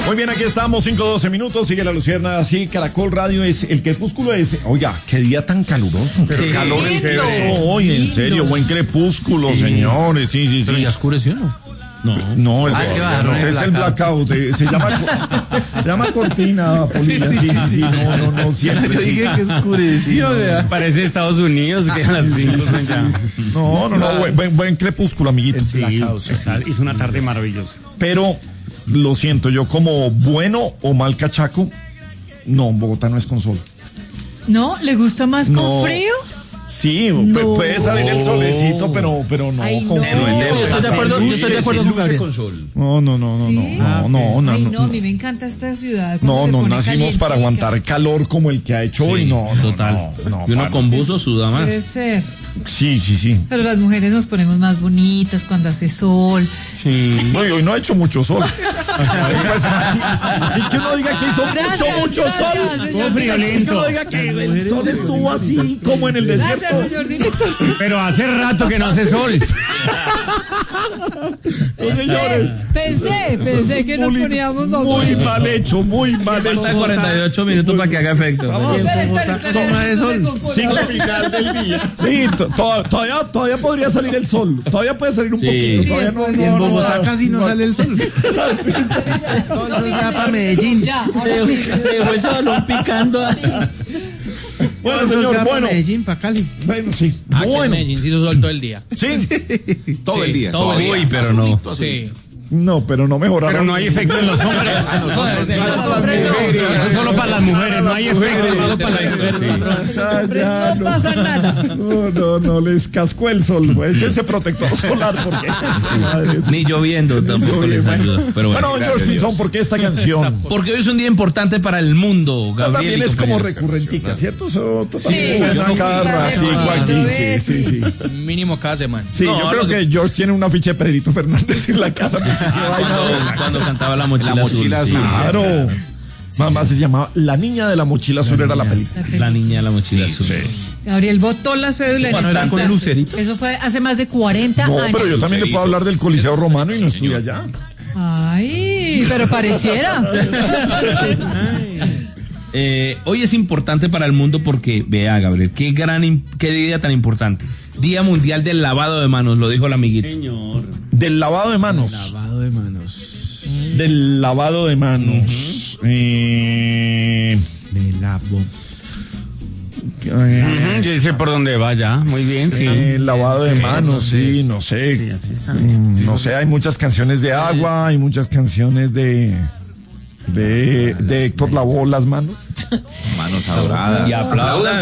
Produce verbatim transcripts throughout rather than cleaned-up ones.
Muy bien, aquí estamos, cinco doce minutos, sigue la Lucierna, así, Caracol Radio es, el crepúsculo es, oiga, qué día tan caluroso, pero sí, calor en lindo, hoy, en serio, buen crepúsculo, sí. Señores, sí, sí, sí. Pero ya oscureció, ¿no? No, no, es, ah, es, que va, no, es el blackout, eh, se llama se llama cortina, Polilla, sí, sí, sí, no, no, no, siempre. Yo dije que oscureció, sí, no. Parece Estados Unidos, que a las cinco ya. No, no, no, buen, buen, buen crepúsculo, amiguito. Sí, hizo una tarde maravillosa. Pero, lo siento, yo como bueno o mal cachaco, no, Bogotá no es con sol. ¿No? ¿Le gusta más no. con frío? Sí, no. Puede salir el solecito, pero, pero no Ay, con no. frío. Yo estoy de acuerdo, yo estoy de acuerdo con Gabriel. Con sol. No, no, no, no, ¿Sí? no, no, no, Ay, no, no, a mí me encanta esta ciudad. No, no, nacimos para aguantar calor como el que ha hecho hoy, sí, no, no, total. No, no, y uno con buzo suda más. Puede ser. Sí, sí, sí. Pero las mujeres nos ponemos más bonitas cuando hace sol. Sí. No, y hoy no ha hecho mucho sol. Pues, así, así que uno diga que hizo gracias, mucho, mucho gracias, sol. Estuvo friolento. Que uno diga que el sol estuvo así como en el desierto. Gracias, señor director. Pero hace rato que no hace sol. Los señores. Pensé, pensé que nos poníamos muy mal hecho, muy mal hecho. Faltan cuarenta y ocho minutos para que haga efecto. Toma de sol. Signo final del día. Sí, todavía, todavía podría salir el sol. Todavía puede salir un sí. poquito. Todavía no, no, y en Bogotá no, casi no, no sale el sol. Sí. Todo eso ya para Medellín. Ya, dejó ese balón picando ahí. Bueno, señor, bueno. Para Medellín, para Cali. Bueno, sí. Ah, bueno. Medellín sí hizo sol todo el día. Sí. Todo el día. Todo el día. Uy, pero no. Sí. No, pero no mejoraron. Pero no hay efecto en los hombres. A nosotros, no, no, no, solo para las mujeres, no hay efecto. Solo para las mujeres. No pasa nada. No, no, no les cascó el sol. Échense protector solar porque. Ni lloviendo tampoco les ayuda. Pero bueno, bueno George Pinzón, ¿por qué esta canción? Porque hoy es un día importante para el mundo, Gabriel. También es como recurrentica, ¿cierto? Eso sí, cada ratico aquí. Sí, sí, sí. Mínimo cada semana. Sí, yo creo que George tiene una ficha de Pedrito Fernández en la casa. Cuando, cuando cantaba La Mochila, la mochila Azul. azul. Claro. Sí, Mamá sí. se llamaba La Niña de la Mochila Azul, era la película. La Niña de la Mochila sí, Azul. Sí. Gabriel botó la cédula sí, en bueno, era con Lucerito. Eso fue hace más de cuarenta no, años. No, pero yo también Lucerito. Le puedo hablar del Coliseo Romano y no estuve allá. Ay, pero pareciera. eh, hoy es importante para el mundo porque, vea, Gabriel, qué gran, qué día tan importante. Día Mundial del Lavado de Manos, lo dijo el amiguito. Señor. Del lavado de manos. Del lavado de manos. Del lavado de manos. Uh-huh. Eh... De lavo. Uh-huh. Yo sé por dónde va ya. Muy bien, sí. El lavado de sí, manos, sí, no sé. Sí, así está. Mm, no sé, hay muchas canciones de agua, hay muchas canciones de... De, de Héctor lavó las manos. Manos adoradas. Y aplaudan.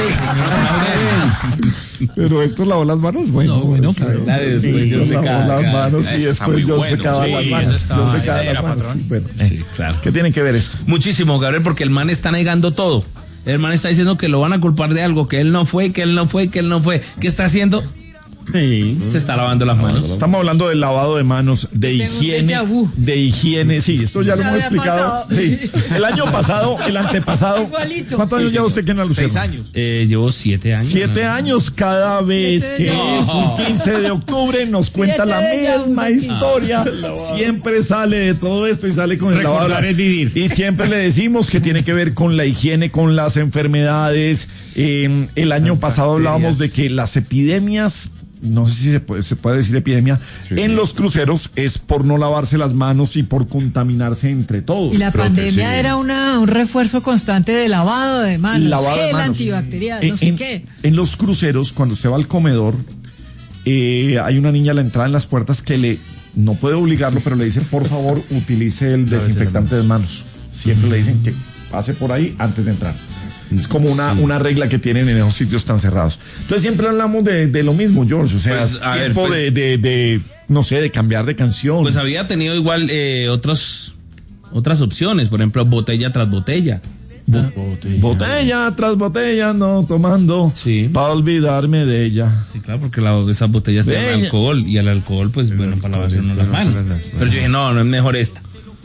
Pero Héctor lavó las manos, bueno. No, bueno, claro. La de después sí, yo se lavó las manos y después yo bueno. secaba sí, las manos. Yo secaba las manos. Sí, bueno, sí, claro. ¿Qué tiene que ver esto? Muchísimo, Gabriel, porque el man está negando todo. El man está diciendo que lo van a culpar de algo, que él no fue, que él no fue, que él no fue. ¿Qué está haciendo? Sí. Se está lavando las manos. Estamos hablando del lavado de manos, de higiene, de higiene, sí, esto ya lo hemos explicado. Sí. El año pasado, el antepasado. Igualito. ¿Cuántos años sí, lleva sí, usted que no alucina? Seis años. Eh, llevo siete años. Siete ¿no? años cada vez siete que años. es un quince de octubre nos cuenta la misma historia. Siempre sale de todo esto y sale con el lavado. Recordar es vivir. Y siempre le decimos que tiene que ver con la higiene, con las enfermedades. Eh, el año las pasado bacterias. Hablábamos de que las epidemias, no sé si se puede, se puede decir epidemia, sí, en sí. los cruceros es por no lavarse las manos y por contaminarse entre todos. Y la pandemia sí. era una, un refuerzo constante de lavado de manos, lavado gel de manos. antibacterial, en, no sé en, qué. En los cruceros, cuando usted va al comedor, eh, hay una niña a la entrada en las puertas que le, no puede obligarlo, pero le dice, por favor, utilice el desinfectante de manos. Siempre le dicen que pase por ahí antes de entrar. Es como una, sí. una regla que tienen en esos sitios tan cerrados. Entonces siempre hablamos de, de lo mismo, George. O sea, pues, tiempo ver, pues, de, de, de, no sé, de cambiar de canción. Pues había tenido igual eh, otros, otras opciones. Por ejemplo, botella tras botella. Bo botella. Botella tras botella, no tomando. Sí. Para olvidarme de ella. Sí, claro, porque la, esas botellas tienen alcohol. Y el alcohol, pues, el bueno, alcohol, para lavarse uno las manos. Pero yo dije, no, no es mejor esta.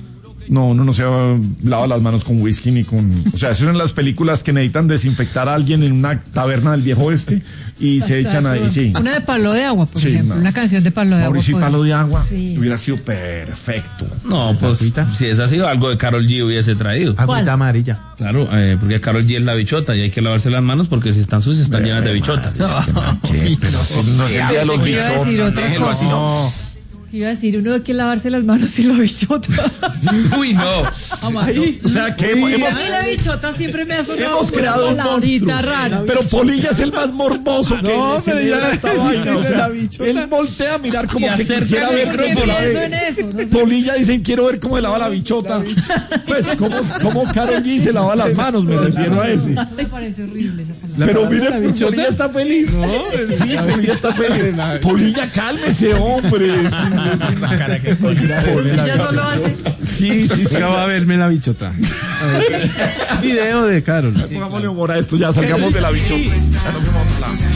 No, uno no se lava las manos con whisky ni con... O sea, eso son las películas que necesitan desinfectar a alguien en una taberna del viejo oeste y se echan ahí, sí. Una de Palo de Agua, por Sí, ejemplo. no. Una canción de Palo de Mauricio y Agua. Palo de Agua Sí. hubiera sido perfecto. No, pues si es así, algo de Karol G hubiese traído. Agüita amarilla. Claro, eh, porque Karol G es la bichota y hay que lavarse las manos porque si están sucias están llenas de bichotas. ¿Qué? Pero si no es el día de los Iba a decir bichotas. otra Déjelo así, cosa. no. Iba a decir, uno hay que lavarse las manos y la bichota. Uy, no. Ahí, o sea, que hemos, Y a mí la bichota siempre me ha sonado hemos como creado un una palabrita monstruo. rara. Pero Polilla es el más morboso que No, se pero le ya da esta sí, vaina. O dice sea, la bichota. él voltea a mirar como Y que acerca quisiera el ver ¿Por qué cómo la pienso ve. en eso? No sé. Polilla dicen, quiero ver cómo se lava la bichota. Pues, ¿cómo, cómo Karol G se lava las manos? Me refiero a eso. Me parece horrible esa palabra. Pero mire, Polilla está feliz. Sí, Polilla está feliz. Polilla, cálmese, hombre. Sí, sí, sí. Ya solo hace. Sí, sí, sí. Ya va a verme la bichota. A ver. Video de Karol. Pongámosle humor a esto, ya salgamos de la bichota. Ya nos fuimos a otro lado.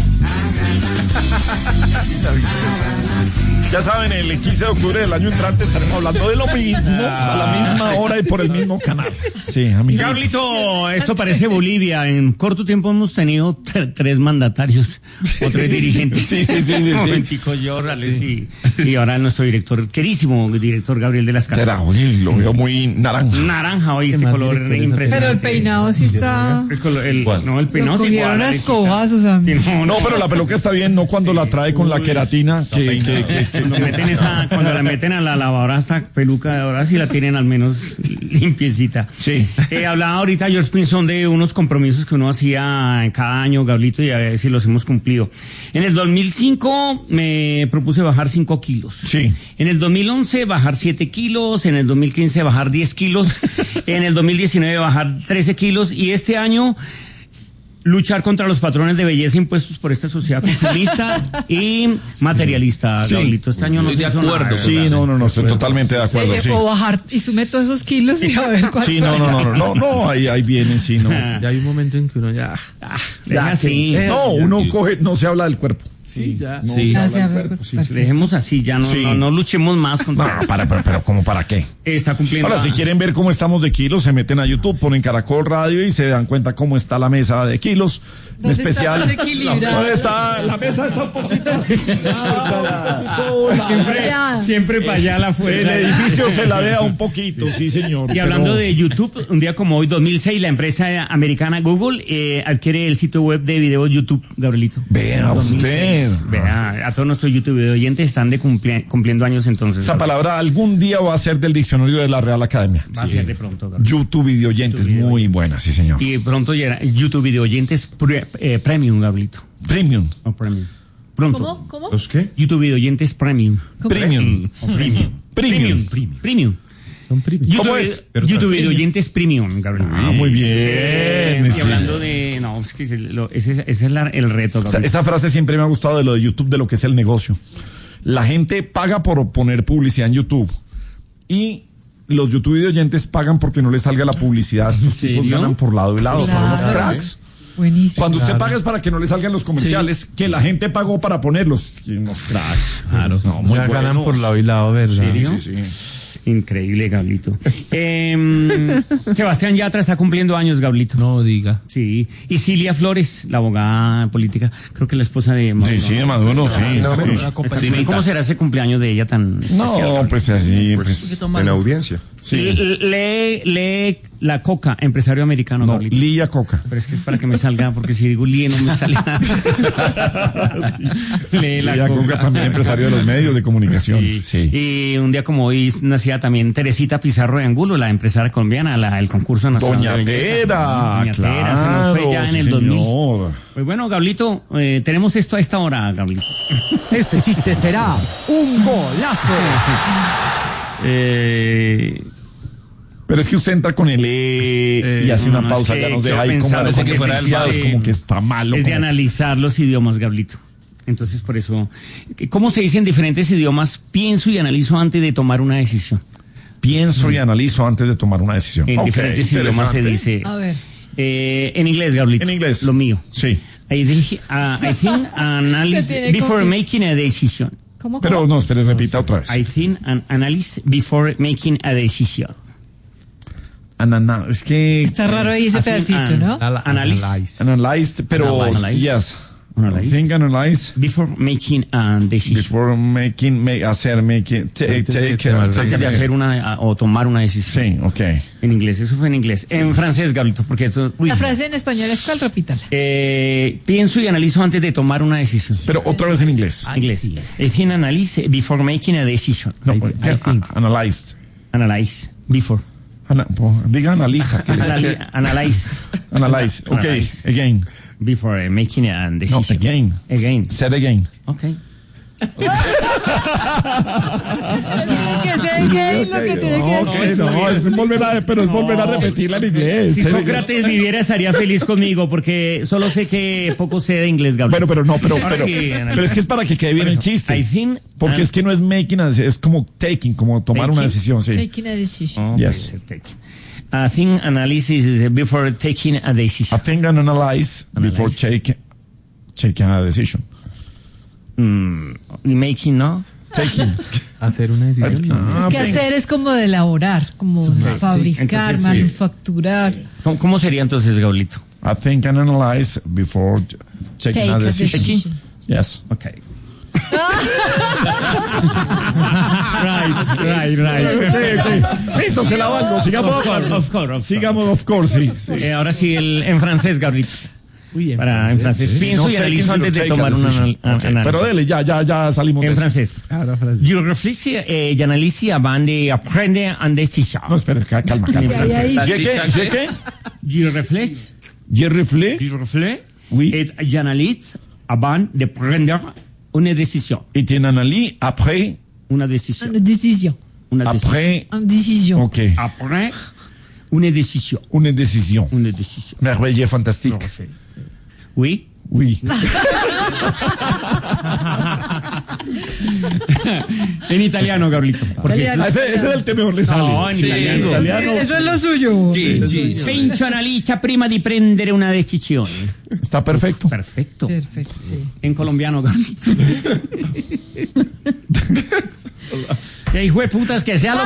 Ya saben, el quince de octubre del año entrante estaremos hablando de lo mismo, a la misma hora y por el mismo canal. Sí, amiguito. Gablito, esto parece Bolivia. En corto tiempo hemos tenido tre- tres mandatarios o tres dirigentes. Sí, sí, sí, sí, sí. Un momentico, yo, Rales, y, y ahora nuestro director, querísimo director Gabriel de las Casas. Será, oye, lo veo muy naranja. Naranja hoy, este más color directores impresionante. Pero el peinado sí está. El color- el- ¿Cuál? no, el Lo peinado sí cogieron igual, a Alecita. escobazos a mí. Sí, No, pero la peluca está bien, no cuando la trae con la queratina, que, que, que, que- Cuando, meten esa, cuando la meten a la lavadora esta peluca, ahora sí la tienen al menos limpiecita. Sí. Eh, hablaba ahorita George Pinzón de unos compromisos que uno hacía en cada año, Gablito, y a ver si los hemos cumplido. En el dos mil cinco me propuse bajar cinco kilos. Sí. En el dos mil once bajar siete kilos, en el dos mil quince bajar diez kilos, en el dos mil diecinueve bajar trece kilos, y este año luchar contra los patrones de belleza impuestos por esta sociedad consumista y materialista, Sí. Gablito. Este año no Estoy de se hizo nada, acuerdo. ¿verdad? Sí, no, no, no, estoy totalmente de acuerdo, Ella sí. puedo bajar y sume todos esos kilos y a ver cuánto. Sí, no, no, no, no, no, no, ahí, ahí viene, sí, no. Ya hay un momento en que uno ya... deja así. No, uno coge, no se habla del cuerpo. Sí, ya. No Sí. se Ah, habla sí, a del ver, cuerpo, sí. perfecto. Dejemos así, ya no, Sí. no, no luchemos más No, contra... para, pero, pero, ¿cómo para qué? Está cumpliendo... Ahora, si quieren ver cómo estamos de kilos, se meten a YouTube, ponen Caracol Radio y se dan cuenta cómo está la mesa de kilos. En ¿Dónde está especial. más equilibrada? ¿Dónde está? La mesa está un poquito así. Siempre, Ya. siempre para allá la El fuerza. edificio se ladea un poquito, sí, señor. Y hablando pero- de YouTube, un día como hoy, dos mil seis, la empresa americana Google eh, adquiere el sitio web de videos YouTube, Gabrielito. Vea usted. Vea, a todos nuestros YouTube oyentes están de cumpli- cumpliendo años entonces. Esa palabra algún día va a ser del diccionario de la Real Academia. Va a ser de pronto, Gabriel. YouTube videoyentes, YouTube muy videoyentes. buena, sí, señor. Y pronto llegará YouTube video oyentes pre- eh, premium, Gabrielito. Premium. O premium. Pronto. ¿Cómo? ¿Cómo? ¿Los qué? YouTube video oyentes premium. Premium. Premium. Premium. Premium. Son primos. YouTube, ¿Cómo es? YouTube video oyentes premium, Gabriel. Ah, muy bien. Eh, y sí. hablando de, no, es que ese, lo- ese, ese es la- el reto, Esa, Gabriel. esa frase siempre me ha gustado de lo de YouTube, de lo que es el negocio. La gente paga por poner publicidad en YouTube y los YouTube video oyentes pagan porque no les salga la publicidad. Estos tipos serio? ganan por lado y lado. Son unos Claro. cracks. Buenísimo. Cuando usted paga es para que no le salgan los comerciales, que la gente pagó para ponerlos. Y unos cracks. Claro. No, O muy sea, ganan buenos. por lado y lado, ¿verdad? ¿Serio? Sí, sí. Increíble, Gablito. Eh, Sebastián Yatra está cumpliendo años, Gablito. No diga. Sí. Y Cilia Flores, la abogada política, creo que la esposa de Maduro. Sí, sí, de Maduro, sí. No, sí. pero- Está- ¿Cómo será ese cumpleaños de ella tan No, pues así, pues. En audiencia. Sí. L- Lee, lee La Coca, empresario americano, No, Gablito. Lía Coca. Pero es que es para que me salga, porque si digo Lee no me sale. Lee La Lía Coca también empresario de los medios de comunicación. Sí. Sí. Y un día como hoy nacía también Teresita Pizarro de Angulo, la empresaria colombiana, la, el concurso nacional. Doña de belleza. Tera, Doña Tera, claro, se nos fue ya en sí, el dos mil. señor. Pues bueno, Gablito, eh, tenemos esto a esta hora, Gablito. Este chiste será un golazo. Eh, Pero es que usted entra con el E y hace no, una no, es pausa, que ya nos yo deja ahí como, pensaba como que que fuera fuera el- como que está malo. es de como- analizar los idiomas, Gablito. Entonces, por eso, ¿cómo se dice en diferentes idiomas? Pienso y analizo antes de tomar una decisión. Pienso y analizo antes de tomar una decisión. En Ok, diferentes idiomas se interesante. dice. A ver. Eh, en inglés, Gablito. En inglés. Lo mío. Sí. I, think, uh, I think an Se analysis tiene before confi- making a decision. ¿Cómo? Pero cómo? no, espere, repita otra vez. I think an analysis before making a decision. Anana, es que Está raro ahí ese Así, pedacito, an- ¿no? Analyze. analyzed, pero Analyze. yes. Analyze. I think analyze Before making a decision. before making, make, hacer, making, take, take, take, Antes de hacer una o tomar una decisión. Sí, ok. En inglés, eso fue en inglés. En francés, Gablito, porque esto. uy. La frase en español es cuál, repítala. Eh, pienso y analizo antes de tomar una decisión. Pero otra vez en inglés. Inglés. I think analyze before making a decision. No, I, pues, I think. analyzed. Analyze before. Ana- po- diga analiza. que les- Anali- analyze Analyze. Ok, Analyze. again. before uh, making a No, decision. again. Again. Said again. Okay. Que sé que es lo que tiene que Ok, hacer. no, es volver a, pero es volver a repetirla en inglés. Si Sócrates viviera estaría feliz conmigo porque solo sé que poco sé de inglés, Gabriel. Bueno, pero no, pero, Ahora pero, sí, Ana. pero es que es para que quede bien el chiste. I think Porque es que no es making, a deci- es como taking, como tomar una Taking. decisión, sí. Taking a decision. Oh, Yes. puede ser taking. I think analysis is before taking a I decision. think and analyze before Analyze. take, taking a decision. Mm, making, ¿no? Taking. Hacer una decisión. Ah, Es que venga. hacer es como de elaborar, como fabricar, Entonces, sí. manufacturar. ¿Cómo, cómo sería entonces, Gaulito? I think and analyze before taking Take a a decision. decision. Yes. Okay. right, right, right. Okay, okay. Listo, se la banco. Sigamos. Of course, of course, of Sigamos, of course, sí. sí. Eh, ahora sí, el, en francés, Gabriel. Uy, en Para, en francés. Pienso No y taking, analizo sino antes de take a tomar un decision. anal- Ok, análisis. pero dele, ya, ya, ya salimos de En eso. francés. Ahora francés. Je réfléchis et j'analyse avant de prendre une décision. No, espere, ca- calma, calma. En francés. ¿Je qué? ¿Je qué? Je réfléchis, Je reflé. je réfléchis Oui. et j'analyse avant de prendre une décision. Et tu analyses après, Una decisión. Una decisión. Una decisión. après, Una decisión. ok, Après une décision. une décision. Une décision. Merveilleux, fantastique. Oui. Oui. En italiano, Gabrielito. Porque Italiano. Ah, ese, ese es el tema mejor le sale. No, en Sí, italiano. italiano. Eso es lo suyo. penso analizza prima di prendere una decisione. Está perfecto. Perfecto. Perfecto, sí. En colombiano, Gabrielito. Que hijo de putas que sea lo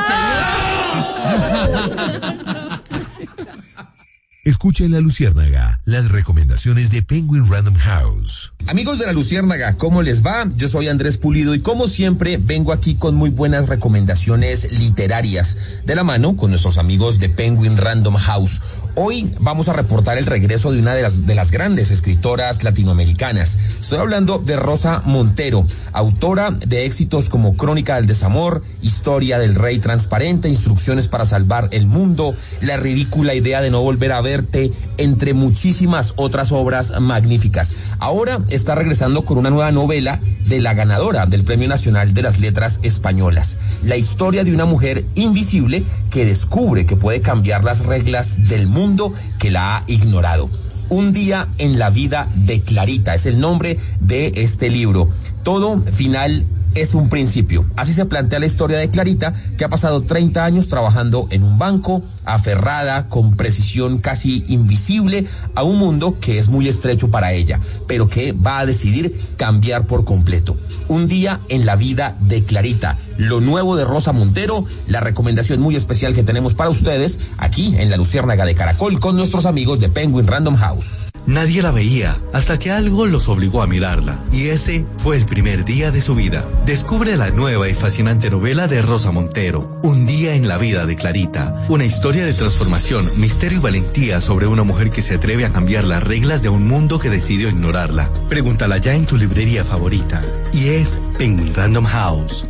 que Escucha en La Luciérnaga las recomendaciones de Penguin Random House. Amigos de La Luciérnaga, ¿cómo les va? Yo soy Andrés Pulido y como siempre vengo aquí con muy buenas recomendaciones literarias de la mano con nuestros amigos de Penguin Random House. Hoy vamos a reportar el regreso de una de las, de las grandes escritoras latinoamericanas. Estoy hablando de Rosa Montero, autora de éxitos como Crónica del Desamor, Historia del Rey Transparente, Instrucciones para Salvar el Mundo, La ridícula idea de no volver a verte, entre muchísimas otras obras magníficas. Ahora está regresando con una nueva novela de la ganadora del Premio Nacional de las Letras Españolas. La historia de una mujer invisible que descubre que puede cambiar las reglas del mundo que la ha ignorado. Un día en la vida de Clarita es el nombre de este libro. Todo final es un principio. Así se plantea la historia de Clarita, que ha pasado treinta años trabajando en un banco, aferrada con precisión casi invisible a un mundo que es muy estrecho para ella, pero que va a decidir cambiar por completo. Un día en la vida de Clarita, lo nuevo de Rosa Montero, la recomendación muy especial que tenemos para ustedes aquí en La Luciérnaga de Caracol con nuestros amigos de Penguin Random House. Nadie la veía hasta que algo los obligó a mirarla, y ese fue el primer día de su vida. Descubre la nueva y fascinante novela de Rosa Montero, Un día en la vida de Clarita, una historia de transformación, misterio y valentía sobre una mujer que se atreve a cambiar las reglas de un mundo que decidió ignorarla. Pregúntala ya en tu librería favorita, y es Penguin Random House.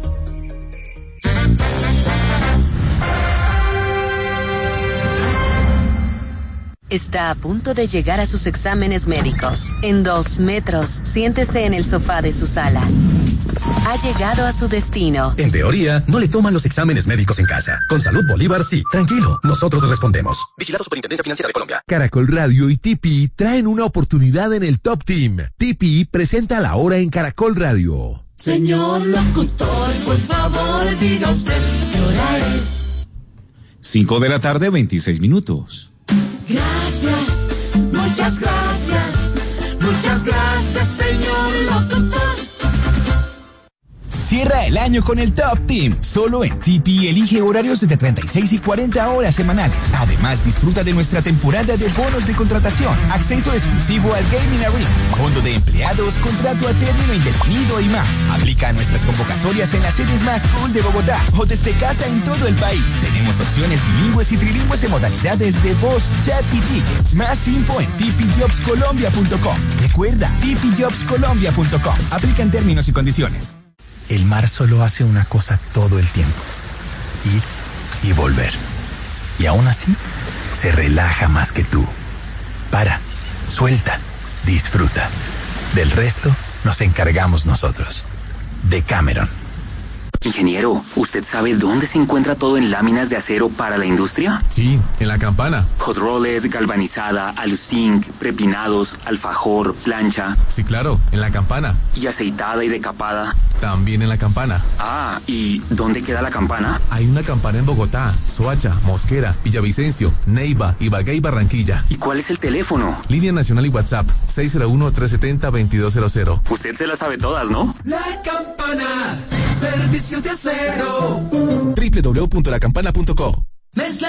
Está a punto de llegar a sus exámenes médicos. En dos metros, siéntese en el sofá de su sala. Ha llegado a su destino. En teoría, no le toman los exámenes médicos en casa. Con Salud Bolívar, sí. Tranquilo, nosotros respondemos. Vigilado Superintendencia Financiera de Colombia. Caracol Radio y T P I traen una oportunidad en el Top Team. T P I presenta La Hora en Caracol Radio. Señor locutor, por favor, diga usted qué hora es. Cinco de la tarde, veintiséis minutos. Gracias, muchas gracias, muchas gracias, señor locutor. Cierra el año con el Top Team. Solo en T P elige horarios de treinta y seis y cuarenta horas semanales. Además, disfruta de nuestra temporada de bonos de contratación, acceso exclusivo al Gaming Arena, fondo de empleados, contrato a término indefinido y más. Aplica nuestras convocatorias en las sedes más cool de Bogotá o desde casa en todo el país. Tenemos opciones bilingües y trilingües en modalidades de voz, chat y tickets. Más info en t p jobs colombia punto com. Recuerda, t p jobs colombia punto com. Aplican términos y condiciones. El mar solo hace una cosa todo el tiempo: ir y volver. Y aún así, se relaja más que tú. Para, suelta, disfruta. Del resto, nos encargamos nosotros. Decameron. Ingeniero, ¿usted sabe dónde se encuentra todo en láminas de acero para la industria? Sí, en la Campana. Hot rolled, galvanizada, aluzinc, prepinados, alfajor, plancha. Sí, claro, en la Campana. ¿Y aceitada y decapada? También en la Campana. Ah, ¿y dónde queda la Campana? Hay una Campana en Bogotá, Soacha, Mosquera, Villavicencio, Neiva, Ibagué y Barranquilla. ¿Y cuál es el teléfono? Línea nacional y WhatsApp, seis cero uno, tres siete cero, veintidós cero cero. Usted se las sabe todas, ¿no? La Campana, servicio de acero. doble u doble u doble u punto la campana punto co. Mezcla